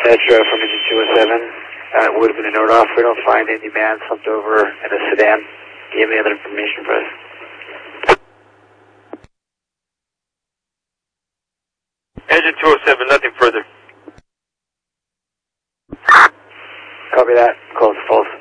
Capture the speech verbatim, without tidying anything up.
Metro from engine two oh seven. Uh, would have been a note off. We don't find any man slumped over in a sedan. Do you have any other information for us? Engine two oh seven, nothing further. Copy that. Close, false.